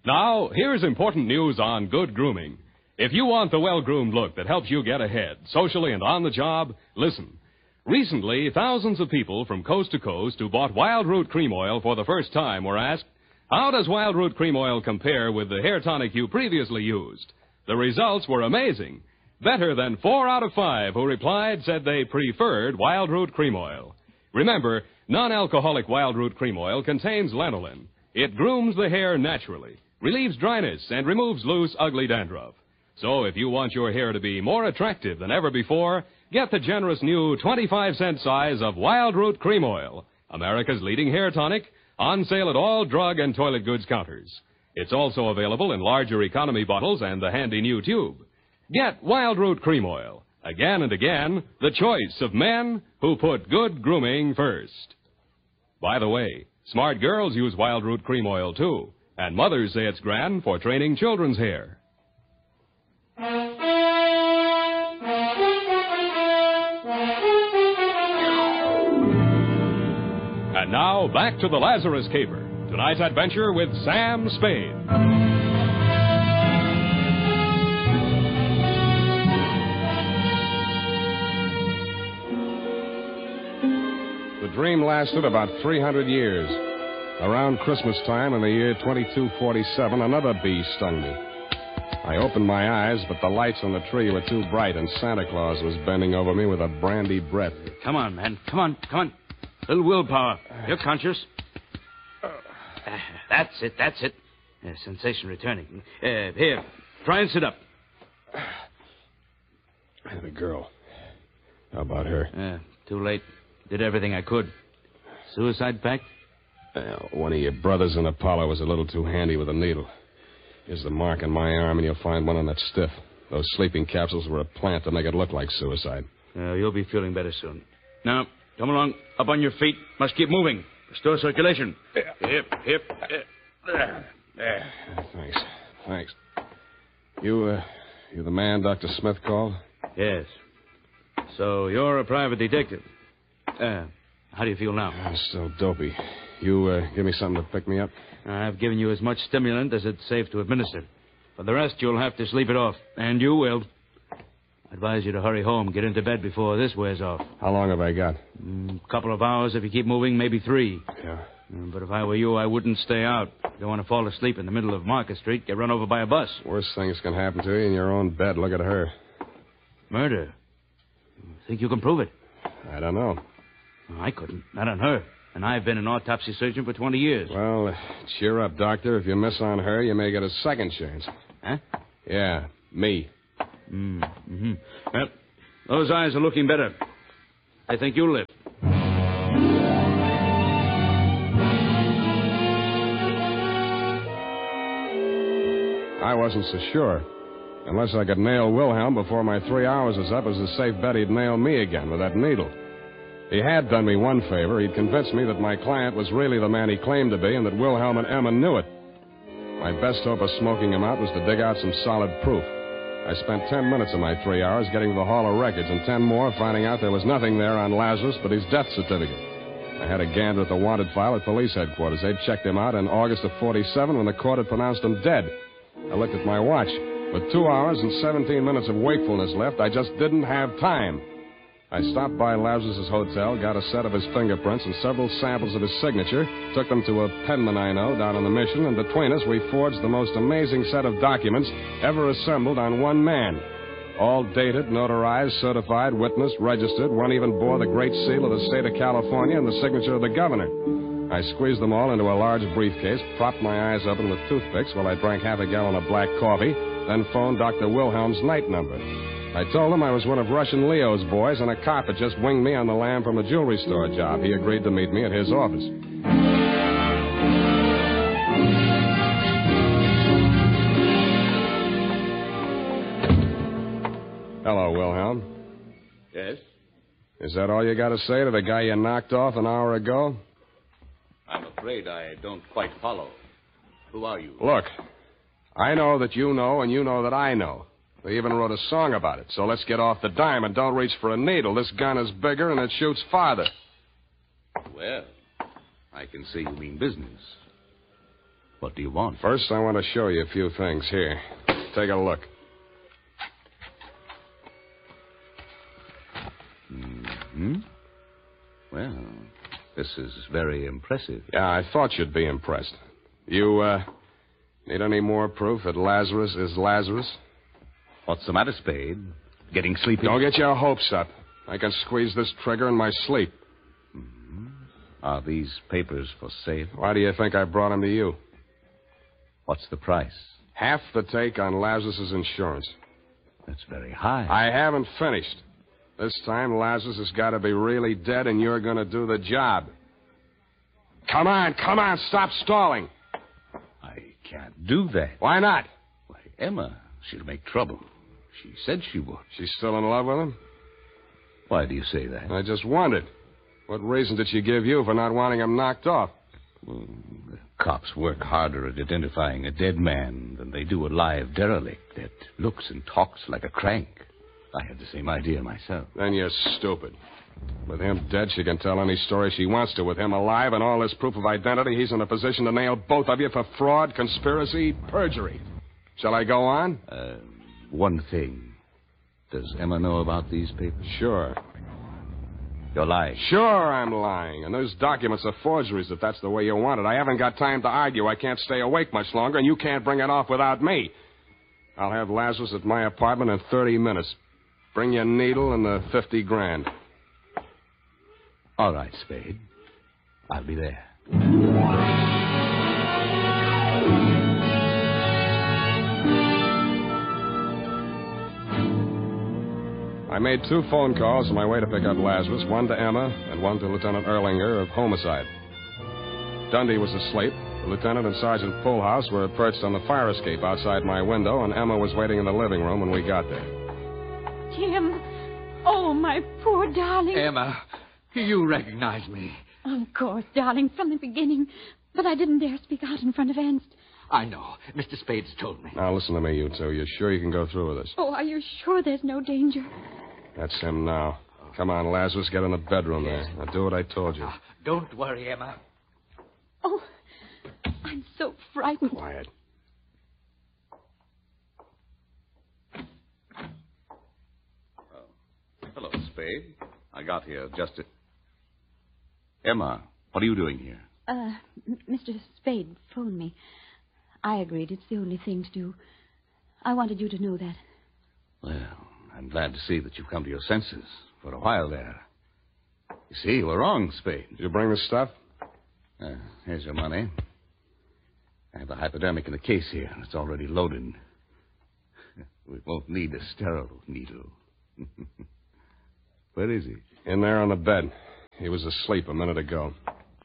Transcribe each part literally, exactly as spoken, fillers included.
Now, here's important news on good grooming. If you want the well-groomed look that helps you get ahead, socially and on the job, listen. Recently, thousands of people from coast to coast who bought Wild Root Cream Oil for the first time were asked, how does Wild Root Cream Oil compare with the hair tonic you previously used? The results were amazing. Better than four out of five who replied said they preferred Wild Root Cream Oil. Remember, non-alcoholic Wild Root Cream Oil contains lanolin. It grooms the hair naturally, relieves dryness, and removes loose, ugly dandruff. So if you want your hair to be more attractive than ever before, get the generous new twenty-five cent size of Wild Root Cream Oil, America's leading hair tonic, on sale at all drug and toilet goods counters. It's also available in larger economy bottles and the handy new tube. Get Wild Root Cream Oil. Again and again, the choice of men who put good grooming first. By the way, smart girls use Wild Root Cream Oil, too. And mothers say it's grand for training children's hair. And now, back to the Lazarus Caper. Tonight's adventure with Sam Spade. The dream lasted about three hundred years. Around Christmas time in the year twenty-two forty-seven, another bee stung me. I opened my eyes, but the lights on the tree were too bright, and Santa Claus was bending over me with a brandy breath. Come on, man. Come on, come on. A little willpower. You're conscious. Uh, that's it, that's it. Uh, sensation returning. Uh, here, try and sit up. The girl. How about her? Uh, too late. Did everything I could. Suicide pact? Well, one of your brothers in Apollo was a little too handy with a needle. Here's the mark on my arm, and you'll find one on that stiff. Those sleeping capsules were a plant to make it look like suicide. Uh, you'll be feeling better soon. Now, come along. Up on your feet. Must keep moving. Restore circulation. Hip, hip. There. There. Thanks. Thanks. You, uh, you the man Doctor Smith called? Yes. So you're a private detective. Uh, how do you feel now? I'm still dopey. You, uh, give me something to pick me up? I've given you as much stimulant as it's safe to administer. For the rest, you'll have to sleep it off. And you will. I advise you to hurry home. Get into bed before this wears off. How long have I got? A mm, couple of hours if you keep moving, maybe three. Yeah. Mm, but if I were you, I wouldn't stay out. You don't want to fall asleep in the middle of Market Street, get run over by a bus. Worst things can happen to you in your own bed. Look at her. Murder? Think you can prove it? I don't know. I couldn't. Not on her. And I've been an autopsy surgeon for twenty years. Well, uh, cheer up, Doctor. If you miss on her, you may get a second chance. Huh? Yeah, me. Mm, mm-hmm. Well, those eyes are looking better. I think you'll live. I wasn't so sure. Unless I could nail Wilhelm before my three hours was up, it was a safe bet he'd nail me again with that needle. He had done me one favor. He'd convinced me that my client was really the man he claimed to be and that Wilhelm and Emma knew it. My best hope of smoking him out was to dig out some solid proof. I spent ten minutes of my three hours getting to the Hall of Records and ten more finding out there was nothing there on Lazarus but his death certificate. I had a gander at the wanted file at police headquarters. They'd checked him out in August of forty-seven when the court had pronounced him dead. I looked at my watch. With two hours and seventeen minutes of wakefulness left, I just didn't have time. I stopped by Lazarus' hotel, got a set of his fingerprints and several samples of his signature, took them to a penman I know down on the Mission, and between us we forged the most amazing set of documents ever assembled on one man. All dated, notarized, certified, witnessed, registered. One even bore the great seal of the state of California and the signature of the governor. I squeezed them all into a large briefcase, propped my eyes open with toothpicks while I drank half a gallon of black coffee, then phoned Doctor Wilhelm's night number. I told him I was one of Russian Leo's boys, and a cop had just winged me on the lam from a jewelry store job. He agreed to meet me at his office. Hello, Wilhelm. Yes? Is that all you got to say to the guy you knocked off an hour ago? I'm afraid I don't quite follow. Who are you? Look, I know that you know, and you know that I know. They even wrote a song about it, so let's get off the dime and don't reach for a needle. This gun is bigger and it shoots farther. Well, I can see you mean business. What do you want? First, I want to show you a few things. Here, take a look. Hmm? Well, this is very impressive. Yeah, I thought you'd be impressed. You, uh, need any more proof that Lazarus is Lazarus? What's the matter, Spade? Getting sleepy? Don't get your hopes up. I can squeeze this trigger in my sleep. Mm-hmm. Are these papers for sale? Why do you think I brought them to you? What's the price? Half the take on Lazarus's insurance. That's very high. I haven't finished. This time, Lazarus has got to be really dead, and you're going to do the job. Come on, come on, stop stalling. I can't do that. Why not? Why, Emma, she'll make trouble. She said she would. She's still in love with him? Why do you say that? I just wondered. What reason did she give you for not wanting him knocked off? Well, the cops work harder at identifying a dead man than they do a live derelict that looks and talks like a crank. I had the same idea myself. Then you're stupid. With him dead, she can tell any story she wants to. With him alive and all this proof of identity, he's in a position to nail both of you for fraud, conspiracy, perjury. Shall I go on? Uh, one thing. Does Emma know about these papers? Sure. You're lying. Sure I'm lying. And those documents are forgeries if that's the way you want it. I haven't got time to argue. I can't stay awake much longer, and you can't bring it off without me. I'll have Lazarus at my apartment in thirty minutes. Bring your needle and the fifty grand. All right, Spade. I'll be there. I made two phone calls on my way to pick up Lazarus, one to Emma and one to Lieutenant Erlinger of Homicide. Dundee was asleep. The lieutenant and Sergeant Poolhouse were perched on the fire escape outside my window, and Emma was waiting in the living room when we got there. Jim. Oh, my poor darling. Emma, you recognize me. Of course, darling, from the beginning. But I didn't dare speak out in front of Ernst. I know. Mister Spades told me. Now, listen to me, you two. You're sure you can go through with this? Oh, are you sure there's no danger? That's him now. Come on, Lazarus, get in the bedroom there. Now, do what I told you. Uh, don't worry, Emma. Oh, I'm so frightened. Quiet. Hello, Spade. I got here just at... Emma, what are you doing here? Uh, M- Mister Spade phoned me. I agreed. It's the only thing to do. I wanted you to know that. Well, I'm glad to see that you've come to your senses for a while there. You see, you were wrong, Spade. Did you bring the stuff? Uh, here's your money. I have the hypodermic in the case here, and it's already loaded. We won't need a sterile needle. Where is he? In there on the bed. He was asleep a minute ago.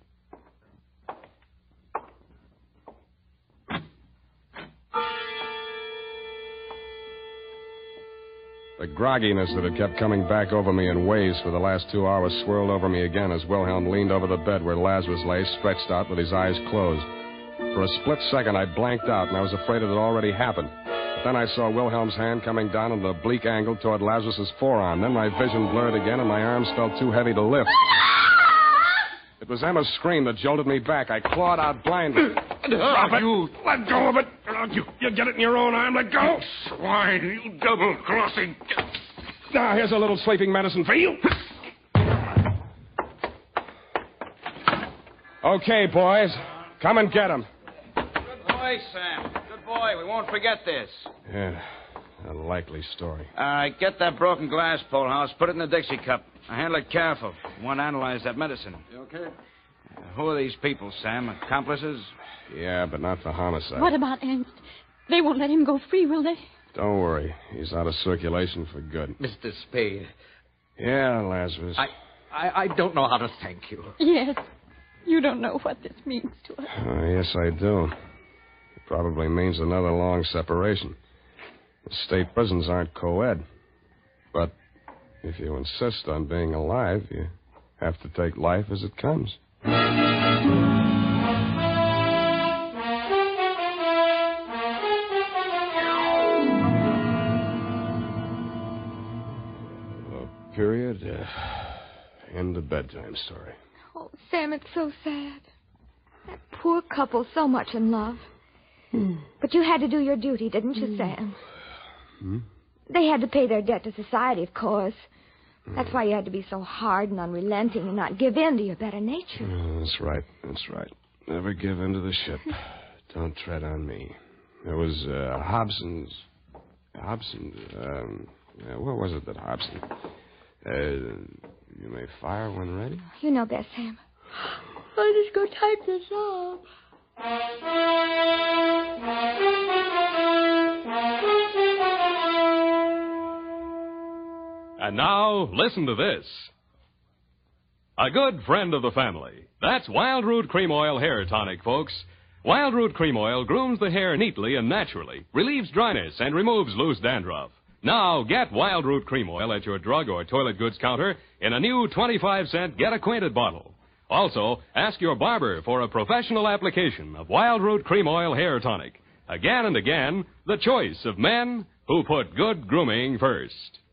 The grogginess that had kept coming back over me in waves for the last two hours swirled over me again as Wilhelm leaned over the bed where Lazarus lay, stretched out with his eyes closed. For a split second, I blanked out, and I was afraid it had already happened. But then I saw Wilhelm's hand coming down at an oblique angle toward Lazarus's forearm. Then my vision blurred again, and my arms felt too heavy to lift. It was Emma's scream that jolted me back. I clawed out blindly. Drop it. You. Let go of it. You, you get it in your own arm. Let go. Swine, you double-crossing. Now, here's a little sleeping medicine for you. Okay, boys. Come and get him. Good boy, Sam. Good boy. We won't forget this. Yeah, a likely story. All right, get that broken glass, Polehouse. Put it in the Dixie cup. Now, handle it careful. We want to analyze that medicine. You okay? Uh, who are these people, Sam? Accomplices? Yeah, but not for homicide. What about Ernst? They won't let him go free, will they? Don't worry. He's out of circulation for good. Mister Spade, Yeah, Lazarus. I, I, I don't know how to thank you. Yes. You don't know what this means to us. Oh, yes, I do. It probably means another long separation. The state prisons aren't co-ed. But if you insist on being alive, you have to take life as it comes. A period. Uh, end of bedtime story. Oh, Sam, it's so sad. That poor couple so much in love. Hmm. But you had to do your duty, didn't you, Sam? Hmm? They had to pay their debt to society, of course. That's why you had to be so hard and unrelenting and not give in to your better nature. Oh, that's right. That's right. Never give in to the ship. Don't tread on me. There was uh, Hobson's... Hobson... Um, yeah, what was it that Hobson... Uh, you may fire when ready? You know best, Sam. I'll just go type this up. And now, listen to this. A good friend of the family. That's Wild Root Cream Oil Hair Tonic, folks. Wild Root Cream Oil grooms the hair neatly and naturally, relieves dryness, and removes loose dandruff. Now, get Wild Root Cream Oil at your drug or toilet goods counter in a new twenty-five cent Get Acquainted bottle. Also, ask your barber for a professional application of Wild Root Cream Oil Hair Tonic. Again and again, the choice of men who put good grooming first.